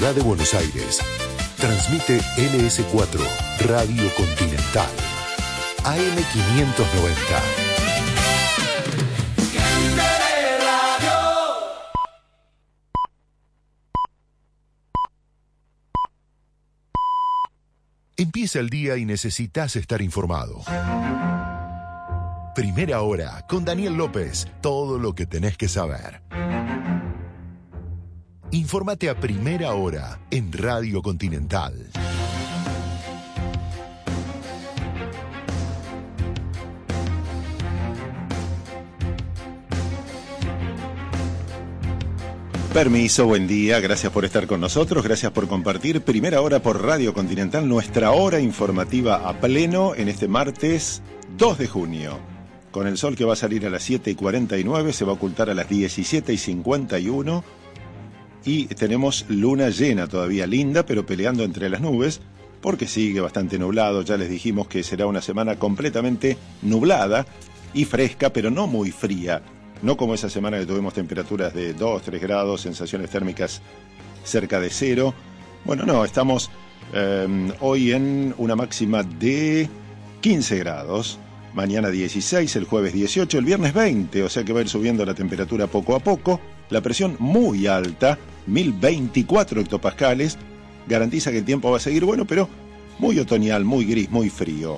Ciudad de Buenos Aires. Transmite LS4 Radio Continental. AM590. Empieza el día y necesitas estar informado. Primera Hora, con Daniel López. Todo lo que tenés que saber. Infórmate a Primera Hora en Radio Continental. Permiso, buen día, gracias por estar con nosotros, gracias por compartir Primera Hora por Radio Continental, nuestra hora informativa a pleno en este martes 2 de junio. Con el sol que va a salir a las 7:49, se va a ocultar a las 17:51 y tenemos luna llena todavía linda, pero peleando entre las nubes, porque sigue bastante nublado. Ya les dijimos que será una semana completamente nublada y fresca, pero no muy fría. No como esa semana que tuvimos temperaturas de 2, 3 grados, sensaciones térmicas cerca de cero. Bueno, no, estamos hoy en una máxima de 15 grados. Mañana 16, el jueves 18, el viernes 20, o sea que va a ir subiendo la temperatura poco a poco. La presión muy alta, 1024 hectopascales, garantiza que el tiempo va a seguir bueno, pero muy otoñal, muy gris, muy frío,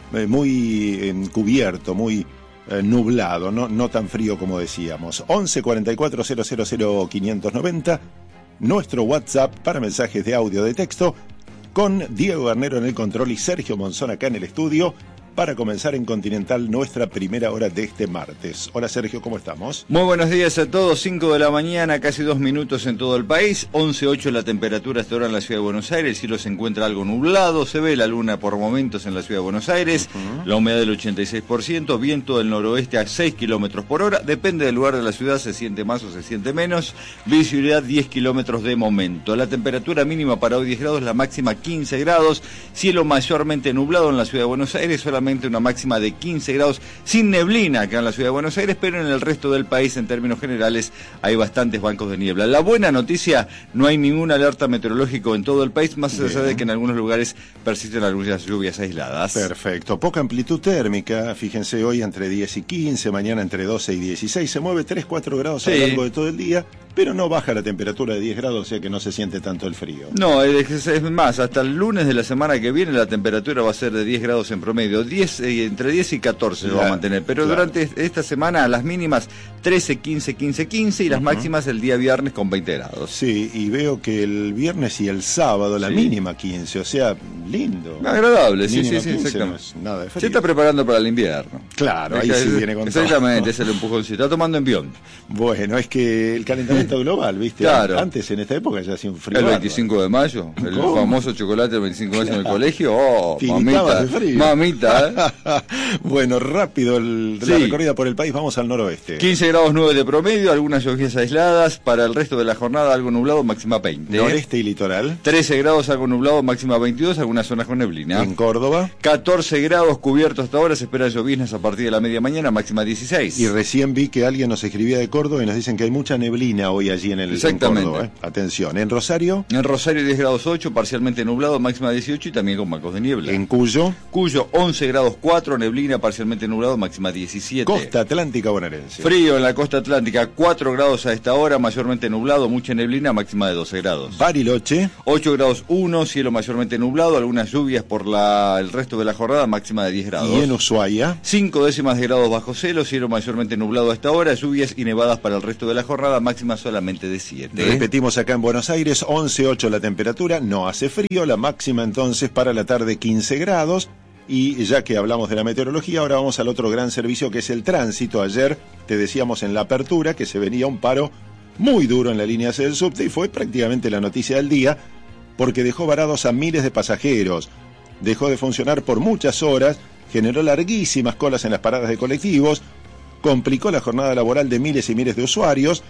muy encubierto, muy nublado, no tan frío como decíamos. 11 44 000 590, nuestro WhatsApp para mensajes de audio de texto, con Diego Garnero en el control y Sergio Monzón acá en el estudio, para comenzar en Continental nuestra primera hora de este martes. Hola Sergio, ¿cómo estamos? Muy buenos días a todos, 5 de la mañana, casi 2 minutos en todo el país, 11:08 la temperatura hasta ahora en la ciudad de Buenos Aires, el cielo se encuentra algo nublado, se ve la luna por momentos en la ciudad de Buenos Aires, la humedad del 86%, viento del noroeste a 6 kilómetros por hora, depende del lugar de la ciudad, se siente más o se siente menos, visibilidad 10 kilómetros de momento, la temperatura mínima para hoy 10 grados, la máxima 15 grados, cielo mayormente nublado en la ciudad de Buenos Aires, solamente una máxima de 15 grados, sin neblina acá en la ciudad de Buenos Aires, pero en el resto del país, en términos generales, hay bastantes bancos de niebla. La buena noticia, no hay ningún alerta meteorológico en todo el país, más allá de que en algunos lugares persisten algunas lluvias aisladas. Perfecto, poca amplitud térmica, fíjense, hoy entre 10 y 15, mañana entre 12 y 16, se mueve 3-4 grados a lo largo de todo el día, pero no baja la temperatura de 10 grados, o sea que no se siente tanto el frío. No, es más, hasta el lunes de la semana que viene la temperatura va a ser de 10 grados en promedio, entre 10 y 14 se va a mantener, pero durante esta semana las mínimas 13, 15, 15, 15 y las máximas el día viernes con 20 grados. Sí, y veo que el viernes y el sábado la mínima 15, o sea, lindo. Agradable, sí, exactamente. No es nada de frío. Se está preparando para el invierno. Claro, ahí sí viene con todo. Exactamente, es el empujoncito, está tomando envión. Bueno, es que el calentamiento global, ¿viste? Claro. Antes, en esta época, ya hacía un frío. El 25 de mayo, el famoso chocolate del 25 de mayo en el colegio. Oh, Tiritabas de frío. Mamita. Bueno, rápido la recorrida por el país, vamos al noroeste. 15 grados 9 de promedio, algunas lluvias aisladas, para el resto de la jornada algo nublado, máxima 20. Noreste y litoral. 13 grados, algo nublado, máxima 22, algunas zonas con neblina. En Córdoba. 14 grados cubiertos hasta ahora, se esperan lloviznas a partir de la media mañana, máxima 16. Y recién vi que alguien nos escribía de Córdoba y nos dicen que hay mucha neblina hoy allí en Córdoba. Atención, en Rosario. En Rosario 10 grados 8, parcialmente nublado, máxima 18 y también con bancos de niebla. En Cuyo. Cuyo 11 grados 4, neblina, parcialmente nublado, máxima 17. Costa Atlántica bonaerense. Frío en la costa atlántica, 4 grados a esta hora, mayormente nublado, mucha neblina, máxima de 12 grados. Bariloche. 8 grados 1, cielo mayormente nublado, algunas lluvias por el resto de la jornada, máxima de 10 grados. Y en Ushuaia. 5 décimas de grados bajo cero, cielo mayormente nublado a esta hora, lluvias y nevadas para el resto de la jornada, máxima solamente de 7. Repetimos acá en Buenos Aires, 11:08 la temperatura, no hace frío, la máxima entonces para la tarde 15 grados. Y ya que hablamos de la meteorología, ahora vamos al otro gran servicio que es el tránsito. Ayer te decíamos en la apertura que se venía un paro muy duro en la línea C del subte y fue prácticamente la noticia del día porque dejó varados a miles de pasajeros, dejó de funcionar por muchas horas, generó larguísimas colas en las paradas de colectivos, complicó la jornada laboral de miles y miles de usuarios.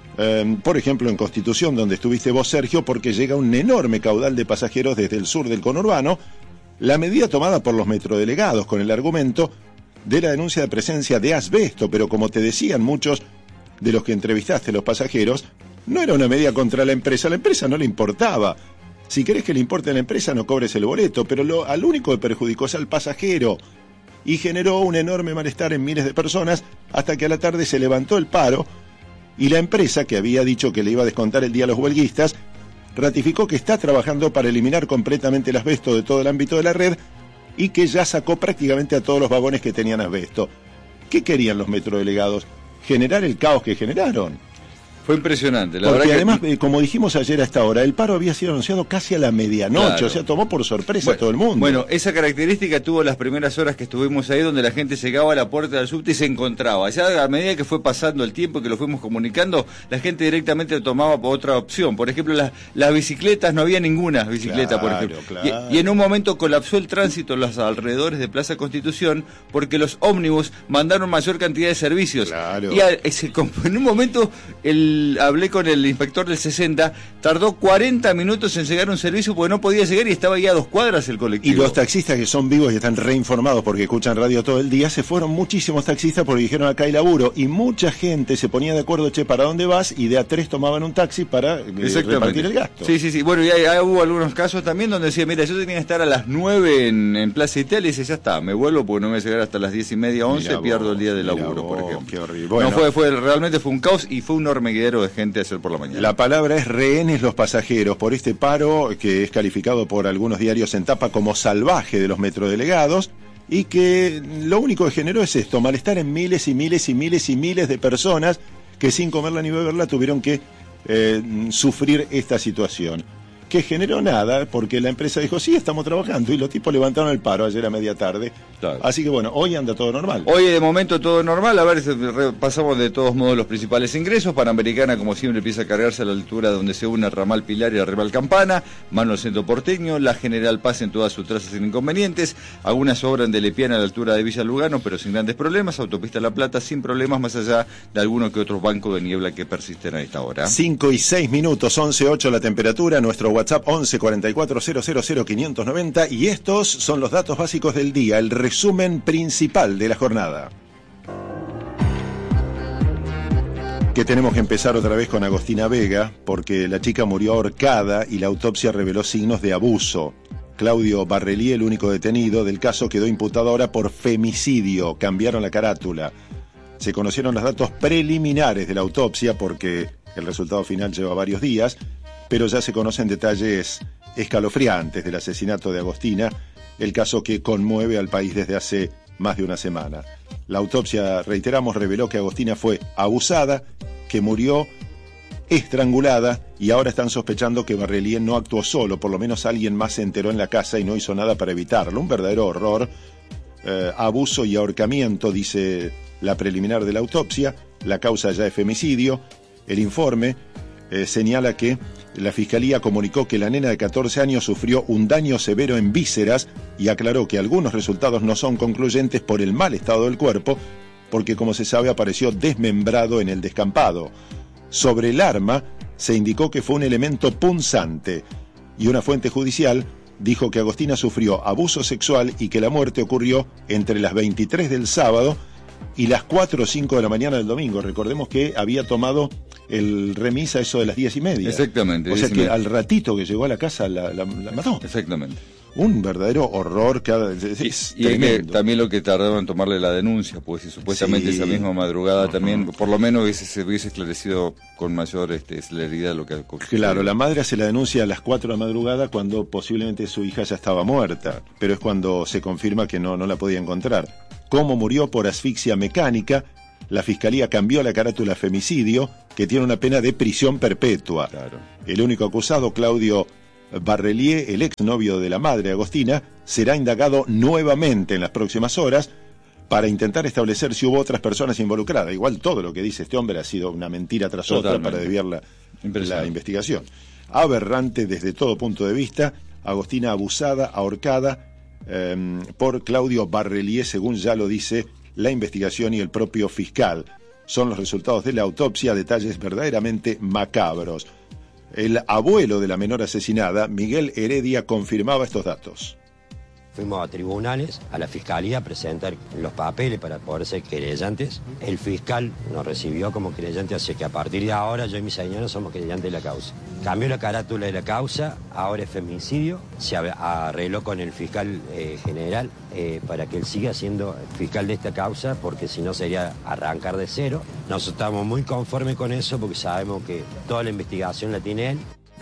Por ejemplo en Constitución, donde estuviste vos, Sergio, porque llega un enorme caudal de pasajeros desde el sur del conurbano. La medida tomada por los metrodelegados con el argumento de la denuncia de presencia de asbesto, pero como te decían muchos de los que entrevistaste, los pasajeros, no era una medida contra la empresa no le importaba. Si querés que le importe a la empresa, no cobres el boleto, pero al único que perjudicó es al pasajero. Y generó un enorme malestar en miles de personas hasta que a la tarde se levantó el paro y la empresa, que había dicho que le iba a descontar el día a los huelguistas, ratificó que está trabajando para eliminar completamente el asbesto de todo el ámbito de la red y que ya sacó prácticamente a todos los vagones que tenían asbesto. ¿Qué querían los metrodelegados? Generar el caos que generaron. Fue impresionante, la Porque verdad además, que... como dijimos ayer a esta hora, el paro había sido anunciado casi a la medianoche, Claro. o sea, tomó por sorpresa a todo el mundo. Bueno, esa característica tuvo las primeras horas que estuvimos ahí, donde la gente llegaba a la puerta del subte y se encontraba. Ya a medida que fue pasando el tiempo, que lo fuimos comunicando, la gente directamente tomaba otra opción. Por ejemplo, las bicicletas, no había ninguna bicicleta, Claro, por ejemplo. claro. Y en un momento colapsó el tránsito en los alrededores de Plaza Constitución, porque los ómnibus mandaron mayor cantidad de servicios. Claro. Y en un momento hablé con el inspector del 60, tardó 40 minutos en llegar a un servicio porque no podía llegar y estaba ahí a 2 cuadras el colectivo. Y los taxistas, que son vivos y están reinformados porque escuchan radio todo el día, se fueron muchísimos taxistas porque dijeron acá hay laburo, y mucha gente se ponía de acuerdo, che, ¿para dónde vas? Y de a 3 tomaban un taxi para repartir el gasto. Sí. Bueno, y ahí hubo algunos casos también donde decía, mira, yo tenía que estar a las 9 en Plaza Italia, y dice, ya está, me vuelvo porque no me voy a llegar hasta las 10:30, 11, Mirá pierdo vos, el día de mirá laburo, vos, por ejemplo. qué horrible. Bueno, No, realmente fue un caos y fue un hormiguero de gente ayer por la mañana. La palabra es rehenes los pasajeros por este paro que es calificado por algunos diarios en tapa como salvaje de los metrodelegados y que lo único que generó es esto, malestar en miles y miles y miles y miles de personas que sin comerla ni beberla tuvieron que sufrir esta situación. Que generó nada, porque la empresa dijo, sí, estamos trabajando, y los tipos levantaron el paro ayer a media tarde. Claro. Así que bueno, hoy anda todo normal. Hoy de momento todo normal, a ver, pasamos de todos modos los principales ingresos. Panamericana, como siempre, empieza a cargarse a la altura donde se une el ramal Pilar y el ramal Campana, mano al centro porteño, la General Paz en todas sus trazas sin inconvenientes, algunas obras de Lepiana a la altura de Villa Lugano, pero sin grandes problemas, autopista La Plata sin problemas, más allá de algunos que otros bancos de niebla que persisten a esta hora. 5 y 6 minutos, 11:08 la temperatura, nuestro WhatsApp 11 44 000 590, y estos son los datos básicos del día, el resumen principal de la jornada. Que tenemos que empezar otra vez con Agostina Vega, porque la chica murió ahorcada y la autopsia reveló signos de abuso. Claudio Barrelier, el único detenido del caso, quedó imputado ahora por femicidio, cambiaron la carátula. Se conocieron los datos preliminares de la autopsia porque el resultado final lleva varios días, pero ya se conocen detalles escalofriantes del asesinato de Agostina, el caso que conmueve al país desde hace más de una semana. La autopsia, reiteramos, reveló que Agostina fue abusada, que murió estrangulada, y ahora están sospechando que Barrelier no actuó solo, por lo menos alguien más se enteró en la casa y no hizo nada para evitarlo. Un verdadero horror, abuso y ahorcamiento, dice la preliminar de la autopsia. La causa ya es femicidio. El informe señala que la Fiscalía comunicó que la nena de 14 años sufrió un daño severo en vísceras y aclaró que algunos resultados no son concluyentes por el mal estado del cuerpo, porque, como se sabe, apareció desmembrado en el descampado. Sobre el arma se indicó que fue un elemento punzante, y una fuente judicial dijo que Agostina sufrió abuso sexual y que la muerte ocurrió entre las 23 del sábado y las 4 o 5 de la mañana del domingo. Recordemos que había tomado el remis a eso de las 10:30. Exactamente. O sea que al ratito que llegó a la casa la mató. Exactamente. Un verdadero horror. Y es que también lo que tardaron en tomarle la denuncia, pues, y supuestamente esa misma madrugada también, por lo menos se hubiese esclarecido con mayor celeridad lo que ocurrió. Claro, la madre hace la denuncia a las 4 de la madrugada cuando posiblemente su hija ya estaba muerta, pero es cuando se confirma que no la podía encontrar. ¿Cómo murió? Por asfixia mecánica. La Fiscalía cambió la carátula femicidio, que tiene una pena de prisión perpetua. Claro. El único acusado, Claudio Barrelier, el exnovio de la madre Agostina, será indagado nuevamente en las próximas horas para intentar establecer si hubo otras personas involucradas. Igual todo lo que dice este hombre ha sido una mentira tras Totalmente. otra para desviar la investigación. Aberrante desde todo punto de vista. Agostina abusada, ahorcada por Claudio Barrelier, según ya lo dice la investigación y el propio fiscal. Son los resultados de la autopsia, detalles verdaderamente macabros. El abuelo de la menor asesinada, Miguel Heredia, confirmaba estos datos. fuimos a tribunales, a la fiscalía, a presentar los papeles para poder ser querellantes. El fiscal nos recibió como querellante, así que a partir de ahora yo y mi señora somos querellantes de la causa. Cambió la carátula de la causa, ahora es femicidio. Se arregló con el fiscal general para que él siga siendo fiscal de esta causa, porque si no sería arrancar de cero. Nosotros estamos muy conformes con eso porque sabemos que toda la investigación la tiene él.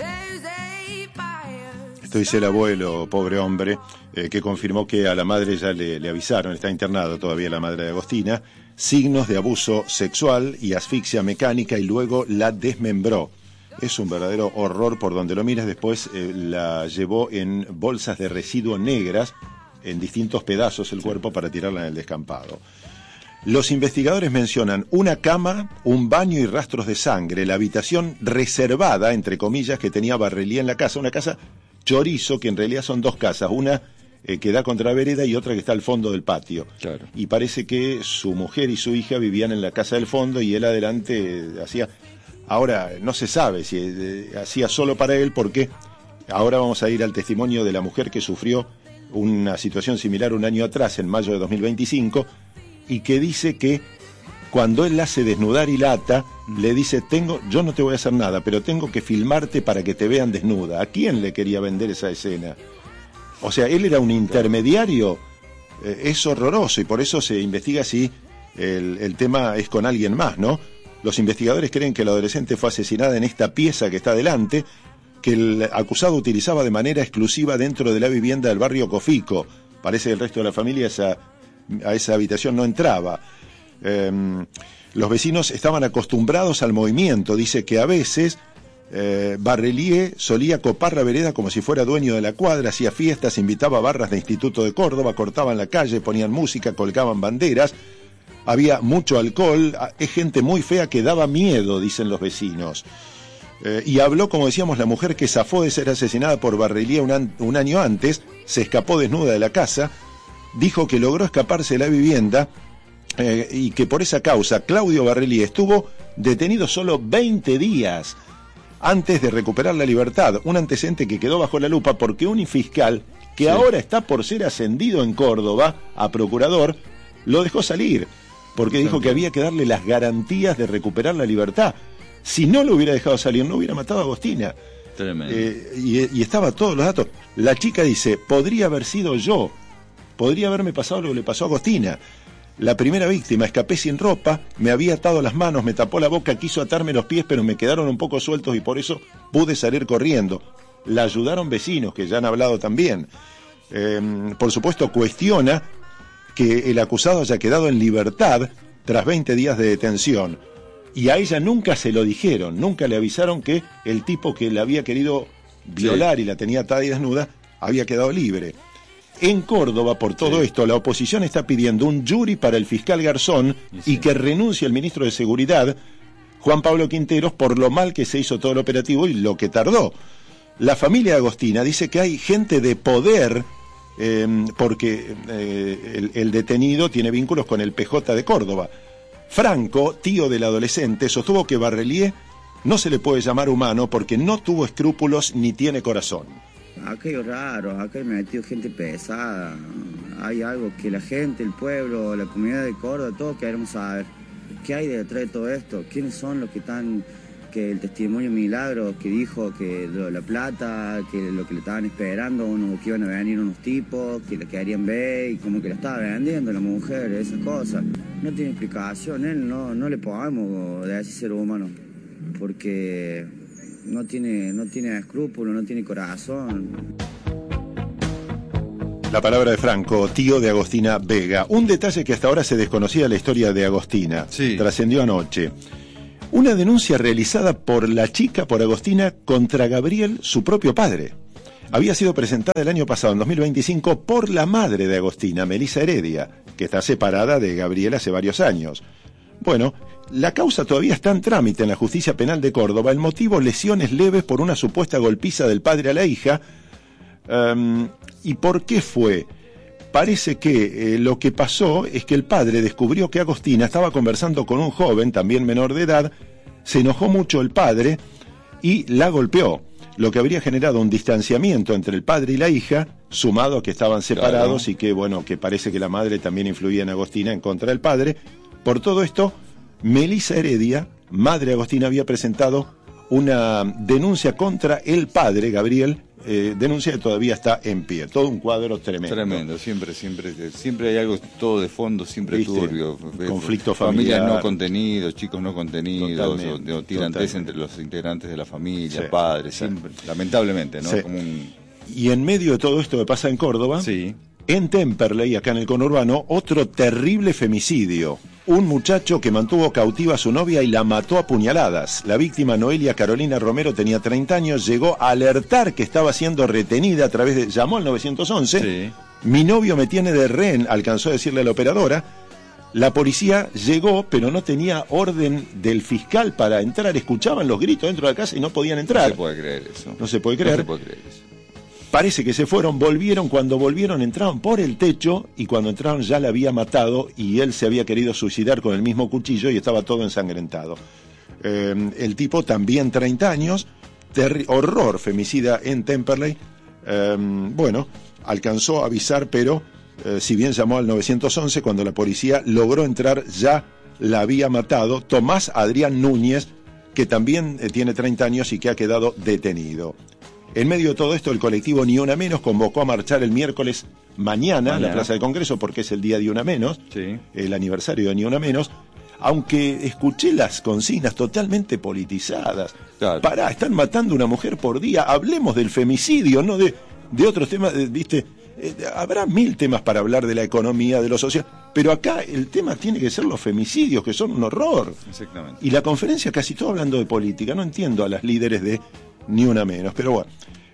Esto dice el abuelo, pobre hombre, que confirmó que a la madre ya le avisaron, está internado todavía la madre de Agostina, signos de abuso sexual y asfixia mecánica, y luego la desmembró. Es un verdadero horror por donde lo miras. Después la llevó en bolsas de residuos negras, en distintos pedazos el cuerpo, para tirarla en el descampado. Los investigadores mencionan una cama, un baño y rastros de sangre, la habitación reservada, entre comillas, que tenía Barrelié en la casa, una casa chorizo, que en realidad son dos casas, una que da contra la vereda y otra que está al fondo del patio. Claro. Y parece que su mujer y su hija vivían en la casa del fondo y él adelante hacía... Ahora, no se sabe si hacía solo para él, porque ahora vamos a ir al testimonio de la mujer que sufrió una situación similar un año atrás, en mayo de 2025, y que dice que cuando él la hace desnudar y la ata, le dice, yo no te voy a hacer nada, pero tengo que filmarte para que te vean desnuda. ¿A quién le quería vender esa escena? O sea, él era un intermediario. Es horroroso, y por eso se investiga si el tema es con alguien más, ¿no? Los investigadores creen que la adolescente fue asesinada en esta pieza que está delante, que el acusado utilizaba de manera exclusiva dentro de la vivienda del barrio Cofico. Parece que el resto de la familia a esa habitación no entraba. Los vecinos estaban acostumbrados al movimiento. Dice que a veces Barrelié solía copar la vereda como si fuera dueño de la cuadra, hacía fiestas, invitaba a barras de Instituto de Córdoba, cortaban la calle, ponían música, colgaban banderas, había mucho alcohol, es gente muy fea que daba miedo, dicen los vecinos. Y habló, como decíamos, la mujer que zafó de ser asesinada por Barrelié un año antes, se escapó desnuda de la casa, dijo que logró escaparse de la vivienda y que por esa causa Claudio Barrelié estuvo detenido solo 20 días antes de recuperar la libertad, un antecedente que quedó bajo la lupa porque un fiscal que ahora está por ser ascendido en Córdoba a procurador, lo dejó salir, porque dijo que había que darle las garantías de recuperar la libertad. Si no lo hubiera dejado salir, no hubiera matado a Agostina. Tremendo. Y estaba todos los datos. La chica dice, podría haber sido yo, podría haberme pasado lo que le pasó a Agostina. La primera víctima, escapé sin ropa, me había atado las manos, me tapó la boca, quiso atarme los pies, pero me quedaron un poco sueltos y por eso pude salir corriendo. La ayudaron vecinos, que ya han hablado también. Por supuesto, cuestiona que el acusado haya quedado en libertad tras 20 días de detención. Y a ella nunca se lo dijeron, nunca le avisaron que el tipo que la había querido violar y la tenía atada y desnuda había quedado libre. En Córdoba, por todo esto, la oposición está pidiendo un jury para el fiscal Garzón y que renuncie el ministro de Seguridad, Juan Pablo Quinteros, por lo mal que se hizo todo el operativo y lo que tardó. La familia de Agostina dice que hay gente de poder, porque el detenido tiene vínculos con el PJ de Córdoba. Franco, tío del adolescente, sostuvo que Barrelié no se le puede llamar humano porque no tuvo escrúpulos ni tiene corazón. Acá hay raro, acá hay metido gente pesada, hay algo que la gente, el pueblo, la comunidad de Córdoba, todos queremos saber. ¿Qué hay detrás de todo esto? ¿Quiénes son los que están, que el testimonio Milagros que dijo que la plata, que lo que le estaban esperando, que iban a venir unos tipos, que la querían ver y como que la estaba vendiendo la mujer, esas cosas? No tiene explicación, él no le podemos decir ser humano, porque no tiene escrúpulos, no tiene corazón. La palabra de Franco, tío de Agostina Vega. Un detalle que hasta ahora se desconocía la historia de Agostina. Trascendió anoche. Una denuncia realizada por la chica, por Agostina, contra Gabriel, su propio padre. Había sido presentada el año pasado, en 2025, por la madre de Agostina, Melissa Heredia, que está separada de Gabriel hace varios años. Bueno, la causa todavía está en trámite en la Justicia Penal de Córdoba. El motivo, lesiones leves por una supuesta golpiza del padre a la hija. ¿Y por qué fue? Parece que lo que pasó es que el padre descubrió que Agostina estaba conversando con un joven, también menor de edad, se enojó mucho el padre y la golpeó. lo que habría generado un distanciamiento entre el padre y la hija, sumado a que estaban separados, claro, y que, bueno, que parece que la madre también influía en Agostina en contra del padre. Por todo esto, Melissa Heredia, madre de Agostina, había presentado una denuncia contra el padre, Gabriel, denuncia que todavía está en pie. Todo un cuadro tremendo. Tremendo, siempre hay algo todo de fondo, siempre ¿viste? Turbio. Conflicto familiar. Familias no contenidos, chicos no contenidos, o tirantes entre los integrantes de la familia, sí, padres, siempre, lamentablemente, ¿no? Sí. Como un... Y en medio de todo esto que pasa en Córdoba, sí, en Temperley, acá en el conurbano, otro terrible femicidio. Un muchacho que mantuvo cautiva a su novia y la mató a puñaladas. La víctima, Noelia Carolina Romero, tenía 30 años, llegó a alertar que estaba siendo retenida a través de... Llamó al 911. Sí. Mi novio me tiene de rehén, alcanzó a decirle a la operadora. La policía llegó, pero no tenía orden del fiscal para entrar. Escuchaban los gritos dentro de la casa y no podían entrar. No se puede creer eso. No se puede creer. No se puede creer eso. Parece que se fueron, volvieron, cuando volvieron entraron por el techo y cuando entraron ya la había matado y él se había querido suicidar con el mismo cuchillo y estaba todo ensangrentado. El tipo también 30 años, horror femicida en Temperley. Bueno, alcanzó a avisar, pero si bien llamó al 911, cuando la policía logró entrar ya la había matado. Tomás Adrián Núñez, que también tiene 30 años y que ha quedado detenido. En medio de todo esto, el colectivo Ni Una Menos convocó a marchar el miércoles mañana en la Plaza del Congreso, porque es el día de Una Menos, sí, el aniversario de Ni Una Menos, aunque escuché las consignas totalmente politizadas. Claro. Pará, están matando a una mujer por día, hablemos del femicidio, no de otros temas, ¿viste? Habrá 1000 temas para hablar de la economía, de lo social, pero acá el tema tiene que ser los femicidios, que son un horror. Exactamente. Y la conferencia casi todo hablando de política, no entiendo a las líderes de Ni Una Menos, pero bueno,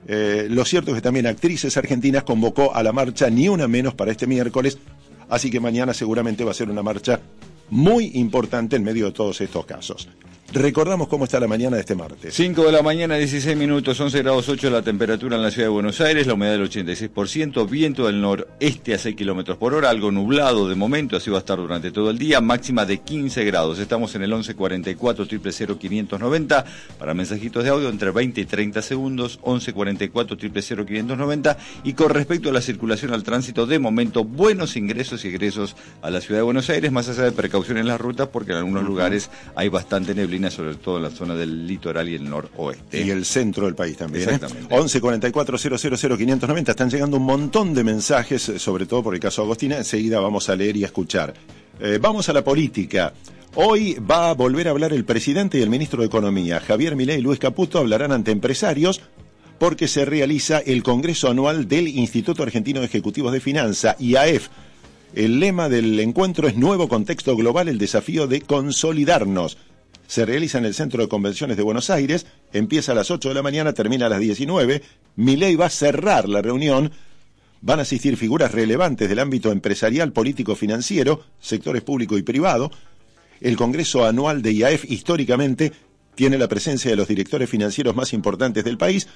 lo cierto es que también Actrices Argentinas convocó a la marcha Ni Una Menos para este miércoles, así que mañana seguramente va a ser una marcha muy importante en medio de todos estos casos. Recordamos cómo está la mañana de este martes. 5 de la mañana, 16 minutos, 11 grados 8 la temperatura en la ciudad de Buenos Aires, la humedad del 86%, viento del noreste a 6 kilómetros por hora, algo nublado de momento, así va a estar durante todo el día, máxima de 15 grados. Estamos en el 1144 000 590 para mensajitos de audio entre 20 y 30 segundos, 1144 000 590. Y con respecto a la circulación al tránsito, de momento, buenos ingresos y egresos a la ciudad de Buenos Aires, más allá de precaución en las rutas, porque en algunos lugares hay bastante neblina, sobre todo en la zona del litoral y el noroeste. Y el centro del país también. Exactamente. 1144 000 590. Están llegando un montón de mensajes, sobre todo por el caso Agostina. Enseguida vamos a leer y a escuchar. Vamos a la política. Hoy va a volver a hablar el presidente y el ministro de Economía. Javier Milei y Luis Caputo hablarán ante empresarios porque se realiza el Congreso Anual del Instituto Argentino de Ejecutivos de Finanza, IAEF. El lema del encuentro es Nuevo Contexto Global, el desafío de consolidarnos. Se realiza en el Centro de Convenciones de Buenos Aires, empieza a las 8 de la mañana, termina a las 19. Milei va a cerrar la reunión. Van a asistir figuras relevantes del ámbito empresarial, político, financiero, sectores público y privado. El Congreso Anual de IAEF históricamente tiene la presencia de los directores financieros más importantes del país,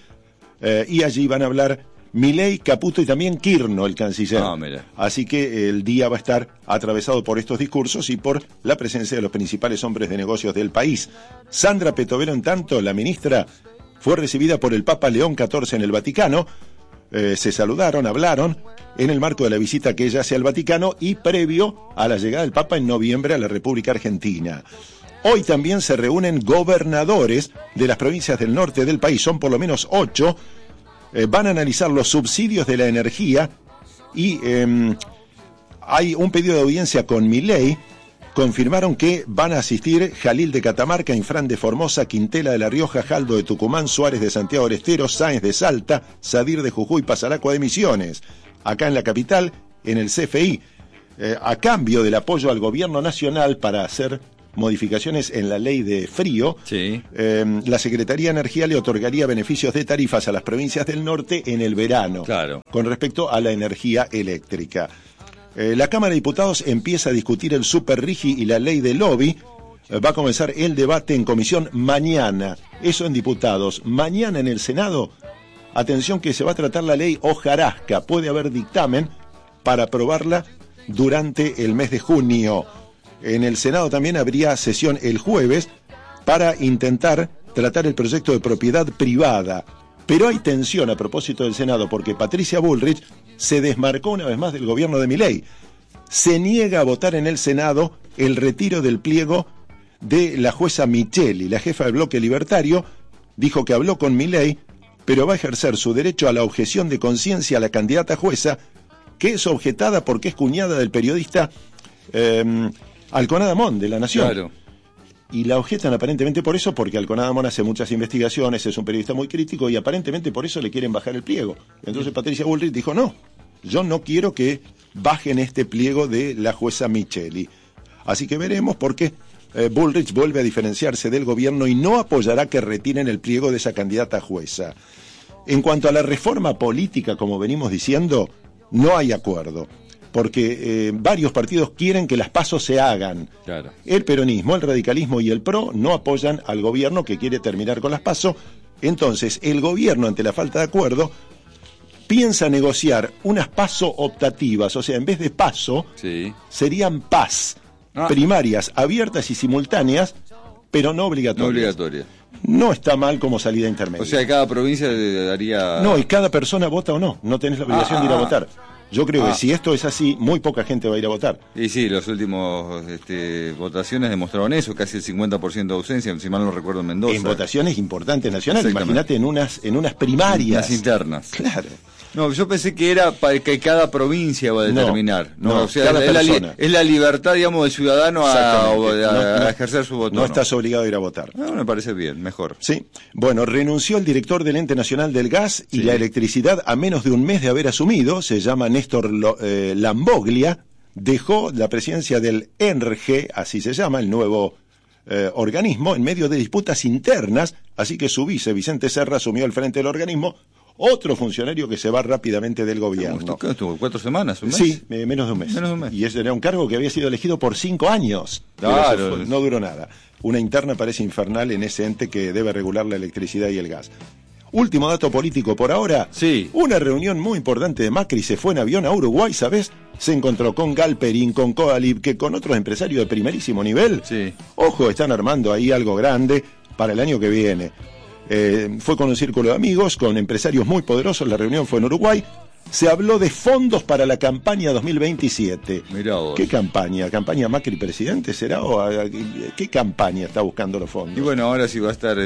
y allí van a hablar Milei, Caputo y también Kirchner, el canciller. Así que el día va a estar atravesado por estos discursos y por la presencia de los principales hombres de negocios del país. Sandra Petovero, en tanto, la ministra, fue recibida por el Papa León XIV en el Vaticano. Se saludaron, hablaron en el marco de la visita que ella hace al Vaticano y previo a la llegada del Papa en noviembre a la República Argentina. Hoy también se reúnen gobernadores de las provincias del norte del país, son por lo menos 8. Van a analizar los subsidios de la energía y hay un pedido de audiencia con Milei. Confirmaron que van a asistir Jalil de Catamarca, Infran de Formosa, Quintela de La Rioja, Jaldo de Tucumán, Suárez de Santiago del Estero, Sáenz de Salta, Sadir de Jujuy, Pasaracua de Misiones. Acá en la capital, en el CFI, a cambio del apoyo al gobierno nacional para hacer modificaciones en la ley de frío, sí, la Secretaría de Energía le otorgaría beneficios de tarifas a las provincias del norte en el verano, claro, con respecto a la energía eléctrica. La Cámara de Diputados empieza a discutir el Superrigi y la ley de lobby. Va a comenzar el debate en comisión mañana, eso en diputados. Mañana en el Senado, atención que se va a tratar la ley hojarasca, puede haber dictamen para aprobarla durante el mes de junio. En el Senado también habría sesión el jueves para intentar tratar el proyecto de propiedad privada. Pero hay tensión a propósito del Senado porque Patricia Bullrich se desmarcó una vez más del gobierno de Milei. Se niega a votar en el Senado el retiro del pliego de la jueza Micheli, la jefa del bloque libertario. Dijo que habló con Milei, pero va a ejercer su derecho a la objeción de conciencia a la candidata jueza, que es objetada porque es cuñada del periodista Alconada Amón, de La Nación. Claro. Y la objetan aparentemente por eso, porque Alconada Amón hace muchas investigaciones, es un periodista muy crítico y aparentemente por eso le quieren bajar el pliego. Entonces Patricia Bullrich dijo, no, yo no quiero que bajen este pliego de la jueza Micheli. Así que veremos por qué Bullrich vuelve a diferenciarse del gobierno y no apoyará que retiren el pliego de esa candidata jueza. En cuanto a la reforma política, como venimos diciendo, no hay acuerdo. Porque varios partidos quieren que las PASO se hagan. Claro. El peronismo, el radicalismo y el PRO no apoyan al gobierno que quiere terminar con las PASO. Entonces, el gobierno, ante la falta de acuerdo, piensa negociar unas PASO optativas, o sea, en vez de PASO, Sí. serían PAS, primarias, abiertas y simultáneas, pero no obligatorias. No obligatoria. No está mal como salida intermedia. O sea, cada provincia le daría... No, y cada persona vota o no, no tenés la obligación de ir a votar. Yo creo que si esto es así, muy poca gente va a ir a votar. Y sí, los últimos votaciones demostraron eso, casi el 50% de ausencia, si mal no recuerdo, en Mendoza. En votaciones importantes nacionales, imagínate en unas primarias. Las internas. Claro. No, yo pensé que era para que cada provincia va a determinar. No, o sea, cada persona. es la libertad, digamos, del ciudadano a ejercer su voto. No estás obligado a ir a votar. No, me parece bien, mejor. Sí. Bueno, renunció el director del Ente Nacional del Gas y la Electricidad a menos de un mes de haber asumido, se llama Néstor Lamboglia, dejó la presidencia del ENRG, así se llama, el nuevo organismo, en medio de disputas internas, así que su vice, Vicente Serra, asumió el frente del organismo. Otro funcionario que se va rápidamente del gobierno. ¿Qué estuvo? ¿4 semanas? ¿Un mes? Sí, menos de un mes. Menos de un mes. Y ese era un cargo que había sido elegido por 5 años. Claro. No duró nada. Una interna parece infernal en ese ente que debe regular la electricidad y el gas. Último dato político por ahora. Sí. Una reunión muy importante de Macri se fue en avión a Uruguay, ¿sabes? Se encontró con Galperín, con Coalib, que con otros empresarios de primerísimo nivel. Sí. Ojo, están armando ahí algo grande para el año que viene. Fue con un círculo de amigos, con empresarios muy poderosos, la reunión fue en Uruguay. Se habló de fondos para la campaña 2027. Mirá vos. ¿Qué campaña? ¿Campaña Macri presidente será? ¿O qué campaña está buscando los fondos? Y bueno, ahora sí va a estar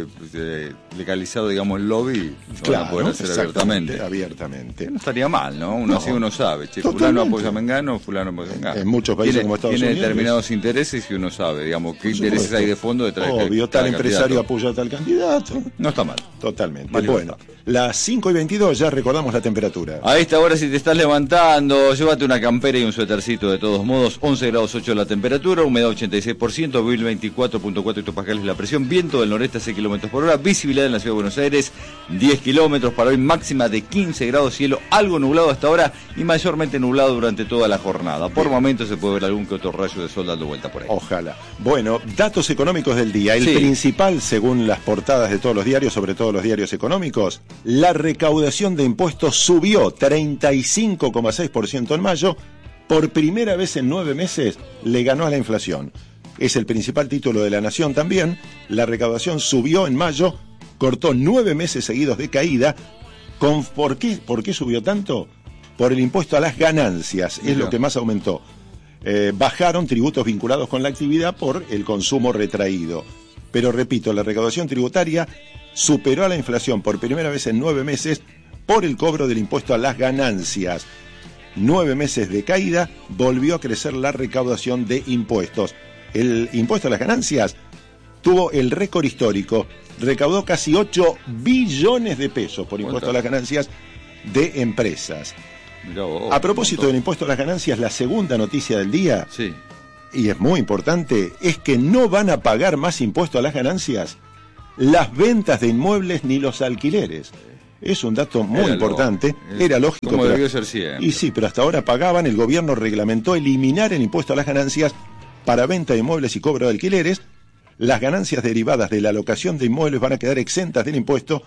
legalizado, digamos, el lobby, claro, van a poder hacer abiertamente. Abiertamente. No estaría mal, ¿no? Así uno sabe, che, Totalmente. fulano apoya a Mengano, fulano apoya a Mengano. En muchos países como Estados Tiene Unidos. determinados intereses y uno sabe, digamos, qué intereses hay de fondo detrás de Obvio, cada tal empresario candidato. apoya a tal candidato. No está mal. Totalmente. Vale, Bueno, las 5:22 ya recordamos la temperatura. A esta hora, si te estás levantando, llévate una campera y un suétercito de todos modos. 11 grados 8 la temperatura, humedad 86%, 24.4 hectopascales la presión, viento del noreste a 6 kilómetros por hora, visibilidad en la ciudad de Buenos Aires 10 kilómetros, para hoy máxima de 15 grados, cielo algo nublado hasta ahora y mayormente nublado durante toda la jornada. Por momentos se puede ver algún que otro rayo de sol dando vuelta por ahí. Ojalá. Bueno, datos económicos del día. El Sí. principal, según las portadas de todos los diarios, sobre todo los diarios económicos, la recaudación de impuestos subió 35,6% en mayo. Por primera vez en 9 meses le ganó a la inflación. Es el principal título de La Nación también. La recaudación subió en mayo, cortó 9 meses seguidos de caída. ¿Por qué subió tanto? Por el impuesto a las ganancias, es lo que más aumentó. Bajaron tributos vinculados con la actividad por el consumo retraído. Pero repito, la recaudación tributaria superó a la inflación por primera vez en 9 meses por el cobro del impuesto a las ganancias. 9 meses de caída, volvió a crecer la recaudación de impuestos. El impuesto a las ganancias tuvo el récord histórico, recaudó casi 8 billones de pesos por impuesto a las ganancias de empresas. A propósito del impuesto a las ganancias, la segunda noticia del día, Sí. y es muy importante, es que no van a pagar más impuesto a las ganancias las ventas de inmuebles ni los alquileres. Es un dato muy importante, era lógico. Como pero, debió ser siempre. Y sí, pero hasta ahora pagaban, el gobierno reglamentó eliminar el impuesto a las ganancias para venta de inmuebles y cobro de alquileres. Las ganancias derivadas de la alocación de inmuebles van a quedar exentas del impuesto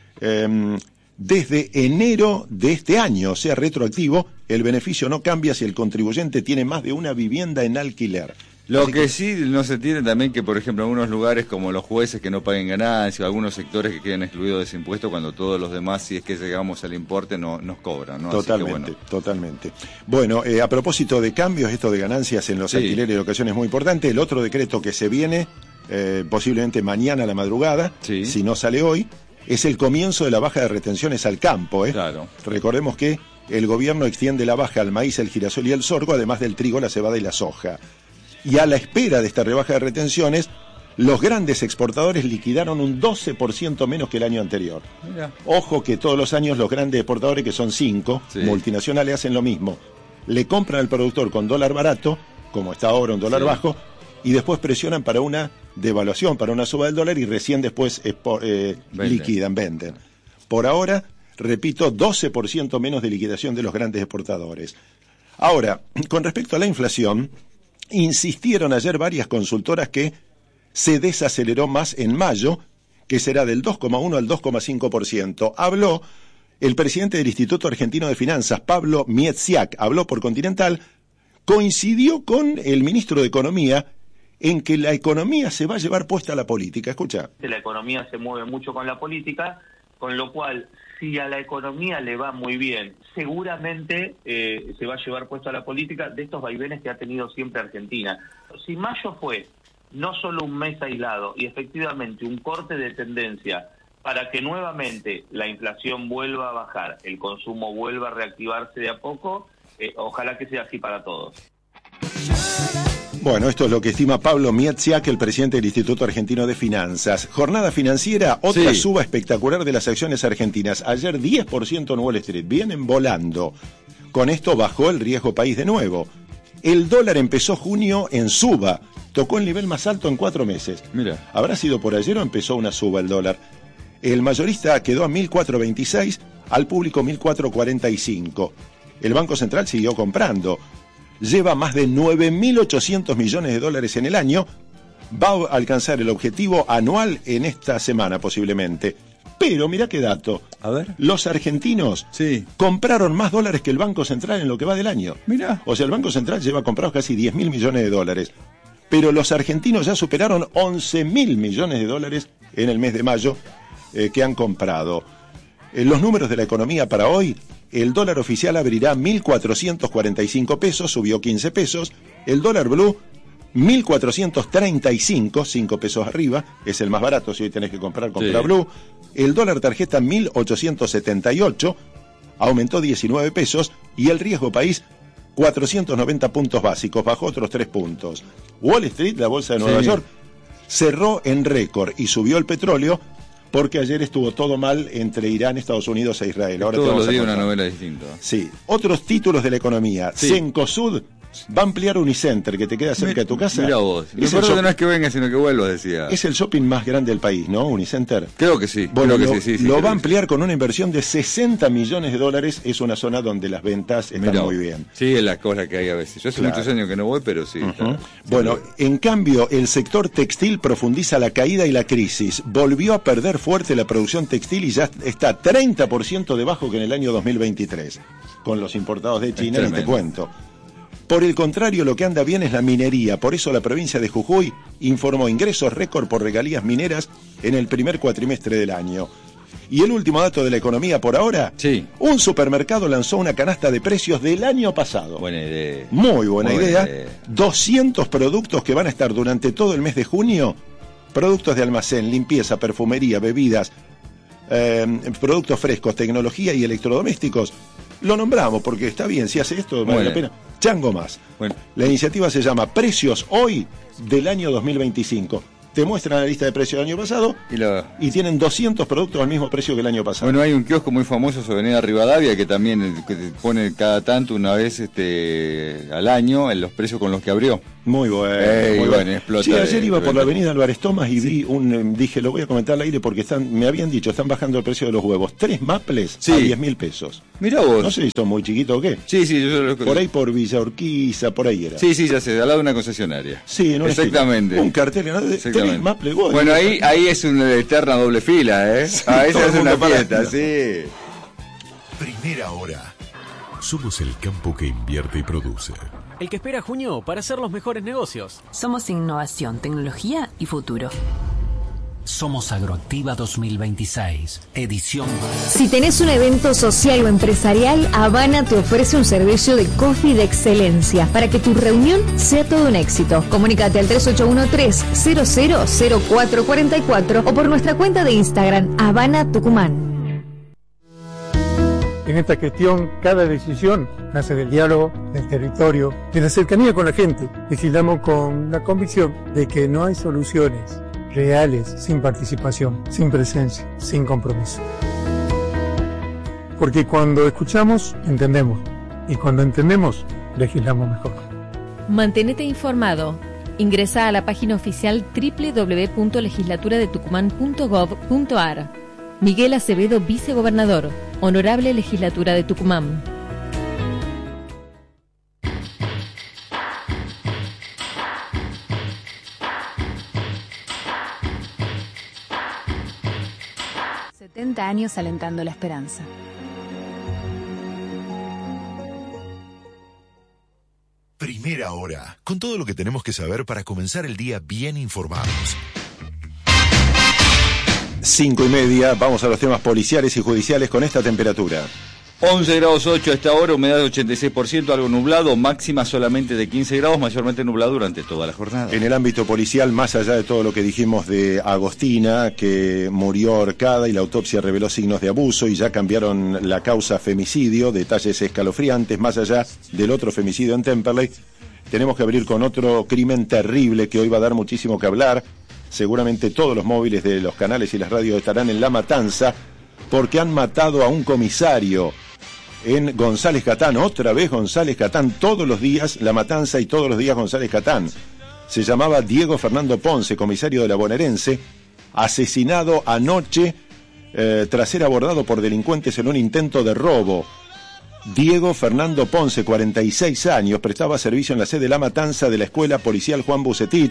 desde enero de este año, o sea, retroactivo. El beneficio no cambia si el contribuyente tiene más de una vivienda en alquiler. Lo que sí no se tiene también que, por ejemplo, algunos lugares como los jueces que no paguen ganancias, algunos sectores que queden excluidos de ese impuesto, cuando todos los demás, si es que llegamos al importe, no nos cobran, ¿no? Totalmente, totalmente. Bueno, a propósito de cambios, esto de ganancias en los alquileres de locación es muy importante. El otro decreto que se viene, posiblemente mañana a la madrugada, si no sale hoy, es el comienzo de la baja de retenciones al campo. Claro. Recordemos que el gobierno extiende la baja al maíz, el girasol y el sorgo, además del trigo, la cebada y la soja. Y a la espera de esta rebaja de retenciones, los grandes exportadores liquidaron un 12% menos que el año anterior. Mira. Ojo que todos los años los grandes exportadores, que son 5, multinacionales, hacen lo mismo. Le compran al productor con dólar barato, como está ahora un dólar bajo, y después presionan para una devaluación, para una suba del dólar, y recién después liquidan, venden. Por ahora, repito, 12% menos de liquidación de los grandes exportadores. Ahora, con respecto a la inflación, insistieron ayer varias consultoras que se desaceleró más en mayo, que será del 2,1 al 2,5%. Habló el presidente del Instituto Argentino de Finanzas, Pablo Miedziak, habló por Continental, coincidió con el ministro de Economía en que la economía se va a llevar puesta a la política. Escucha. La economía se mueve mucho con la política, con lo cual, si a la economía le va muy bien, seguramente se va a llevar puesto a la política de estos vaivenes que ha tenido siempre Argentina. Si mayo fue no solo un mes aislado y efectivamente un corte de tendencia para que nuevamente la inflación vuelva a bajar, el consumo vuelva a reactivarse de a poco, ojalá que sea así para todos. Bueno, esto es lo que estima Pablo Miedziak, el presidente del Instituto Argentino de Finanzas. Jornada financiera, otra suba espectacular de las acciones argentinas. Ayer 10% en Wall Street, vienen volando. Con esto bajó el riesgo país de nuevo. El dólar empezó junio en suba, tocó el nivel más alto en 4 meses. Mira. ¿Habrá sido por ayer o empezó una suba el dólar? El mayorista quedó a 1.426, al público 1.445. El Banco Central siguió comprando. Lleva más de 9.800 millones de dólares en el año, va a alcanzar el objetivo anual en esta semana posiblemente. Pero mirá qué dato, a ver. Los argentinos compraron más dólares que el Banco Central en lo que va del año. Mirá. O sea, el Banco Central lleva comprados casi 10.000 millones de dólares, pero los argentinos ya superaron 11.000 millones de dólares en el mes de mayo que han comprado. Los números de la economía para hoy: el dólar oficial abrirá 1.445 pesos, subió 15 pesos. El dólar blue, 1.435, 5 pesos arriba, es el más barato si hoy tenés que comprar blue. El dólar tarjeta 1.878, aumentó 19 pesos. Y el riesgo país, 490 puntos básicos, bajó otros 3 puntos. Wall Street, la bolsa de Nueva York, cerró en récord y subió el petróleo, porque ayer estuvo todo mal entre Irán, Estados Unidos e Israel. Ahora todos los días una novela distinta. Sí. Otros títulos de la economía. Cencosud va a ampliar Unicenter, que te queda cerca de tu casa. Mira vos. Lo no es que venga, sino que vuelvas, decía. Es el shopping más grande del país, ¿no? Unicenter. Creo que sí. Bueno, creo que sí, lo va a ampliar con una inversión de 60 millones de dólares. Es una zona donde las ventas están muy bien. Sí, es la cosa que hay a veces. Yo hace muchos años que no voy, pero sí. Bueno, en cambio, el sector textil profundiza la caída y la crisis. Volvió a perder fuerte la producción textil y ya está 30% debajo que en el año 2023. Con los importados de China, ni te cuento. Por el contrario, lo que anda bien es la minería. Por eso la provincia de Jujuy informó ingresos récord por regalías mineras en el primer cuatrimestre del año. Y el último dato de la economía por ahora, un supermercado lanzó una canasta de precios del año pasado. Buena idea. Muy buena idea. 200 productos que van a estar durante todo el mes de junio. Productos de almacén, limpieza, perfumería, bebidas, productos frescos, tecnología y electrodomésticos. Lo nombramos porque está bien, si hace esto vale la pena. Chango más. Bueno. La iniciativa se llama Precios Hoy del año 2025. Te muestran la lista de precios del año pasado y tienen 200 productos al mismo precio que el año pasado. Bueno, hay un kiosco muy famoso sobre Avenida Rivadavia que también pone cada tanto, una vez al año, en los precios con los que abrió. Muy bueno. Muy bueno. Explota. Sí, ayer iba por la avenida Álvarez Thomas y vi dije, lo voy a comentar al aire porque me habían dicho, están bajando el precio de los huevos. 3 maples a 10.000 pesos. Mirá vos. No sé si son muy chiquitos o qué. Sí, yo lo por ahí por Villa Urquiza, por ahí era. Sí, ya sé, al lado de una concesionaria. Sí, no. Exactamente. Un cartel, ¿no? 3 maples. Bueno, ahí es una eterna doble fila, ¿eh? Sí, esa es una fiesta, sí. Primera hora. Somos el campo que invierte y produce. el que espera junio para hacer los mejores negocios. Somos innovación, tecnología y futuro. Somos Agroactiva 2026, edición. Si tenés un evento social o empresarial, Habana te ofrece un servicio de coffee de excelencia para que tu reunión sea todo un éxito. Comunícate al 3813-000444 o por nuestra cuenta de Instagram, Habana Tucumán. En esta gestión, cada decisión nace del diálogo, del territorio, de la cercanía con la gente. Legislamos con la convicción de que no hay soluciones reales sin participación, sin presencia, sin compromiso. Porque cuando escuchamos, entendemos. Y cuando entendemos, legislamos mejor. Mantenete informado. Ingresa a la página oficial www.legislaturadetucumán.gov.ar. Miguel Acevedo, vicegobernador. Honorable Legislatura de Tucumán. Años alentando la esperanza. Primera hora, con todo lo que tenemos que saber para comenzar el día bien informados. 5:30, vamos a los temas policiales y judiciales con esta temperatura. 11 grados 8 a esta hora, humedad de 86%, algo nublado, máxima solamente de 15 grados, mayormente nublado durante toda la jornada. En el ámbito policial, más allá de todo lo que dijimos de Agostina, que murió ahorcada y la autopsia reveló signos de abuso y ya cambiaron la causa a femicidio, detalles escalofriantes, más allá del otro femicidio en Temperley, tenemos que abrir con otro crimen terrible que hoy va a dar muchísimo que hablar. Seguramente todos los móviles de los canales y las radios estarán en La Matanza, porque han matado a un comisario en González Catán. Otra vez González Catán, todos los días La Matanza y todos los días González Catán. Se llamaba Diego Fernando Ponce, comisario de la bonaerense, asesinado anoche tras ser abordado por delincuentes en un intento de robo. Diego Fernando Ponce, 46 años, prestaba servicio en la sede de La Matanza de la Escuela Policial Juan Bucetich.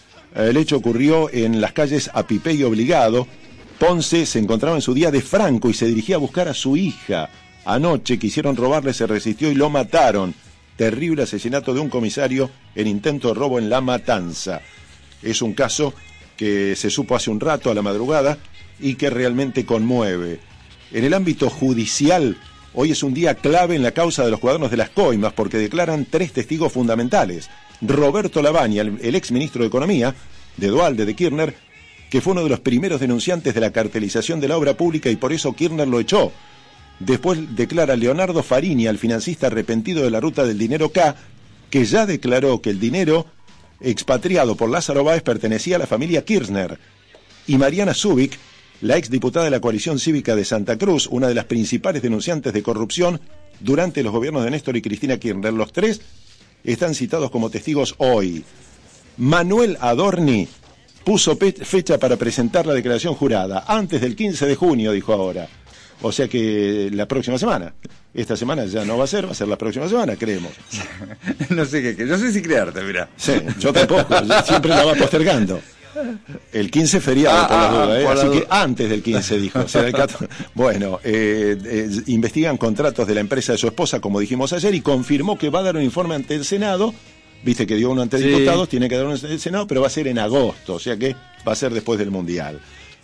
El hecho ocurrió en las calles Apipé y Obligado. Ponce se encontraba en su día de franco y se dirigía a buscar a su hija. Anoche quisieron robarle, se resistió y lo mataron. Terrible asesinato de un comisario en intento de robo en La Matanza. Es un caso que se supo hace un rato a la madrugada y que realmente conmueve. En el ámbito judicial, hoy es un día clave en la causa de los cuadernos de las coimas porque declaran 3 testigos fundamentales. Roberto Lavagna, el exministro de Economía, de Duhalde, de Kirchner, que fue uno de los primeros denunciantes de la cartelización de la obra pública y por eso Kirchner lo echó. Después declara Leonardo Farini, al financista arrepentido de la ruta del dinero K, que ya declaró que el dinero expatriado por Lázaro Báez pertenecía a la familia Kirchner. Y Mariana Zubik, la exdiputada de la coalición cívica de Santa Cruz, una de las principales denunciantes de corrupción durante los gobiernos de Néstor y Cristina Kirchner. Los 3 están citados como testigos hoy. Manuel Adorni puso fecha para presentar la declaración jurada, antes del 15 de junio, dijo ahora. O sea que la próxima semana. Esta semana ya no va a ser la próxima semana, creemos. No sé qué, yo sé si crearte, mirá. Sí, yo tampoco, yo siempre la va postergando. El 15 feriado, por las dudas, así que antes del 15 dijo. O sea, bueno, investigan contratos de la empresa de su esposa, como dijimos ayer, y confirmó que va a dar un informe ante el Senado. Viste que dio uno ante diputados, tiene que dar uno ante el Senado, pero va a ser en agosto, o sea que va a ser después del Mundial.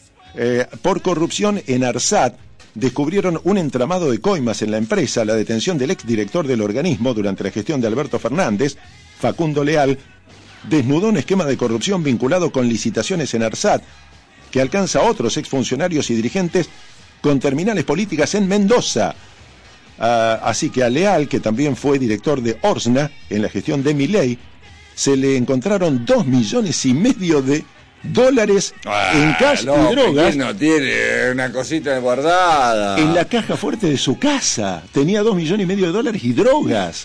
Por corrupción en ARSAT, descubrieron un entramado de coimas en la empresa. La detención del exdirector del organismo durante la gestión de Alberto Fernández, Facundo Leal, desnudó un esquema de corrupción vinculado con licitaciones en ARSAT, que alcanza a otros exfuncionarios y dirigentes con terminales políticas en Mendoza. Así que a Leal, que también fue director de Orsna en la gestión de Milei, se le encontraron $2,5 millones de dólares en cash y drogas. No tiene una cosita guardada en la caja fuerte de su casa. Tenía $2,5 millones de dólares y drogas.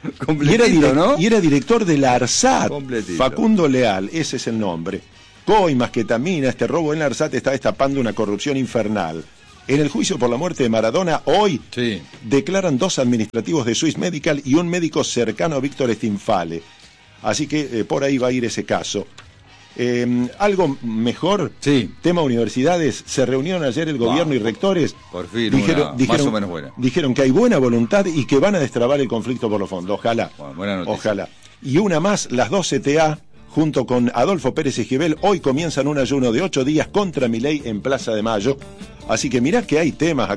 Y era director de la ARSAT. Completito. Facundo Leal, ese es el nombre. Coimas, ketamina, este robo en la ARSAT está destapando una corrupción infernal. En el juicio por la muerte de Maradona, hoy declaran 2 administrativos de Swiss Medical y un médico cercano a Víctor Stinfale. Así que por ahí va a ir ese caso. Algo mejor, tema universidades, se reunieron ayer el gobierno y rectores. Por fin, dijeron, más o menos buena. Dijeron que hay buena voluntad y que van a destrabar el conflicto por los fondos. Ojalá. Bueno, buena noticia. Ojalá. Y una más, las dos CTA, junto con Adolfo Pérez Esquivel, hoy comienzan un ayuno de 8 días contra Milei en Plaza de Mayo. Así que mirá que hay temas